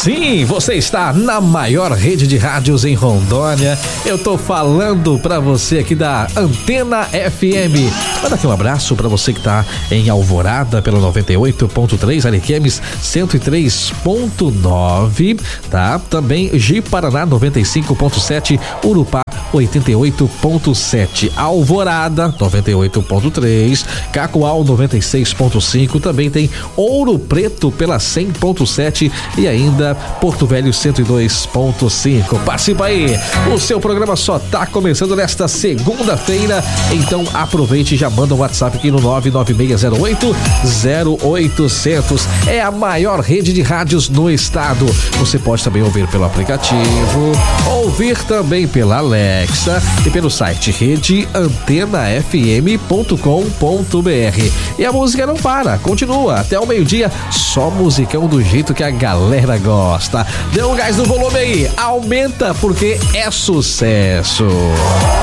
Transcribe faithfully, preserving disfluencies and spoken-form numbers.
Sim, você está na maior rede de rádios em Rondônia. Eu tô falando pra você aqui da Antena F M. Manda aqui um abraço pra você que tá em Alvorada pelo noventa e oito ponto três, Ariquemes cento e três ponto nove, tá? Também Ji-Paraná noventa e cinco ponto sete, Urupá oitenta e oito ponto sete, Alvorada noventa e oito ponto três, Cacoal noventa e seis ponto cinco, também tem Ouro Preto pela cem ponto sete e ainda Porto Velho cento e dois ponto cinco. Participa aí, o seu programa só tá começando nesta segunda-feira, então aproveite e já manda um WhatsApp aqui no nove nove seis zero oito zero oitocentos. É a maior rede de rádios no estado. Você pode também ouvir pelo aplicativo, ouvir também pela Alexa e pelo site rede antena f m ponto com ponto b r. E a música não para, continua até o meio-dia, só musicão do jeito que a galera gosta. Dê um gás no volume aí, aumenta porque é sucesso.